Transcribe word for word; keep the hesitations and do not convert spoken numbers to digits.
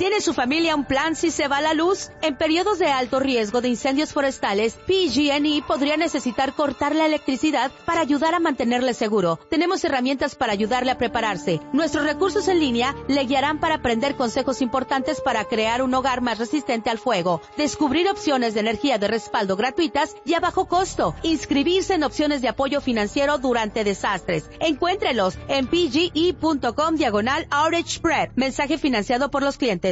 ¿Tiene su familia un plan si se va la luz? En periodos de alto riesgo de incendios forestales, P G and E podría necesitar cortar la electricidad para ayudar a mantenerle seguro. Tenemos herramientas para ayudarle a prepararse. Nuestros recursos en línea le guiarán para aprender consejos importantes para crear un hogar más resistente al fuego, descubrir opciones de energía de respaldo gratuitas y a bajo costo, inscribirse en opciones de apoyo financiero durante desastres. Encuéntrelos en pge.com diagonal outage spread. Mensaje financiado por los clientes.